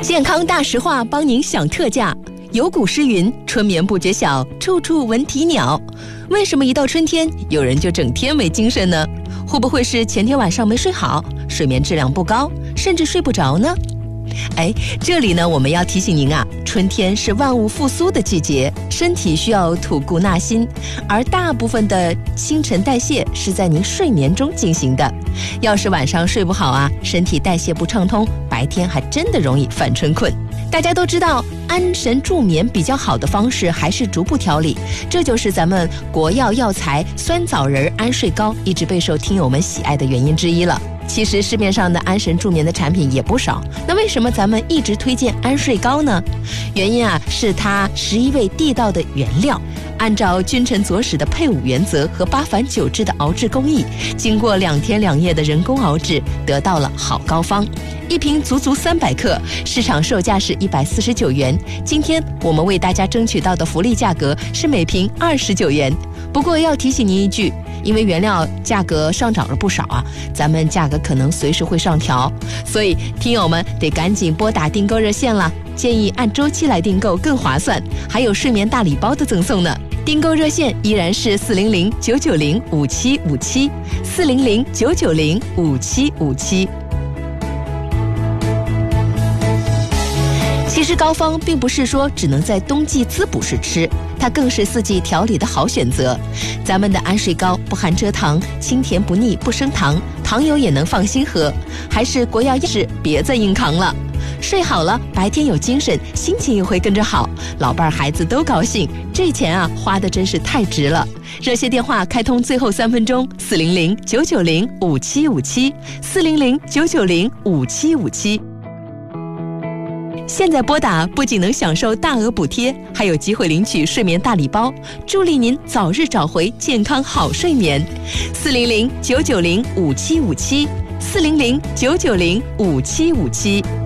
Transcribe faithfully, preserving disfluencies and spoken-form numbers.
健康大实话帮您享特价。有古诗云：春眠不觉晓，处处闻啼鸟。为什么一到春天，有人就整天没精神呢？会不会是前天晚上没睡好，睡眠质量不高，甚至睡不着呢？哎，这里呢，我们要提醒您啊，春天是万物复苏的季节，身体需要吐故纳新，而大部分的新陈代谢是在您睡眠中进行的。要是晚上睡不好啊，身体代谢不畅通，白天还真的容易犯春困。大家都知道，安神助眠比较好的方式还是逐步调理，这就是咱们国药药材酸枣仁安睡膏一直备受听友们喜爱的原因之一了。其实市面上的安神助眠的产品也不少，那为什么咱们一直推荐安睡膏呢？原因啊，是它十一味地道的原料，按照君臣佐使的配伍原则和八返九制的熬制工艺，经过两天两夜的人工熬制，得到了好膏方。一瓶足足三百克，市场售价是一百四十九元。今天我们为大家争取到的福利价格是每瓶二十九元。不过要提醒您一句，因为原料价格上涨了不少啊，咱们价格可能随时会上调，所以听友们得赶紧拨打订购热线了，建议按周期来订购更划算，还有睡眠大礼包的赠送呢。订购热线依然是四零零九九零五七五七，四零零九九零五七五七。其实膏方并不是说只能在冬季滋补时吃，它更是四季调理的好选择。咱们的安睡膏不含蔗糖，清甜不腻，不升糖，糖友也能放心喝。还是国药是别再硬扛了，睡好了，白天有精神，心情也会跟着好，老伴儿孩子都高兴，这钱啊花的真是太值了。热线电话开通最后三分钟，四零零九九零五七五七，四零零九九零五七五七。现在拨打不仅能享受大额补贴，还有机会领取睡眠大礼包，助力您早日找回健康好睡眠。四零零九九零五七五七，四零零九九零五七五七。